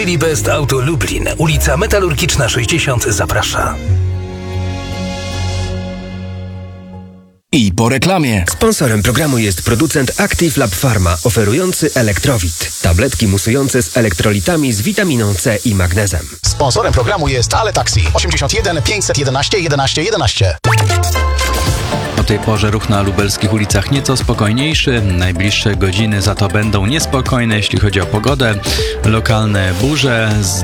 Best Auto Lublin, ulica Metalurgiczna 60 zaprasza. I po reklamie. Sponsorem programu jest producent Active Lab Pharma, oferujący Elektrowit. Tabletki musujące z elektrolitami z witaminą C i magnezem. Sponsorem programu jest Ale Taxi 81 511 11 11. O tej porze ruch na lubelskich ulicach nieco spokojniejszy. Najbliższe godziny za to będą niespokojne, jeśli chodzi o pogodę. Lokalne burze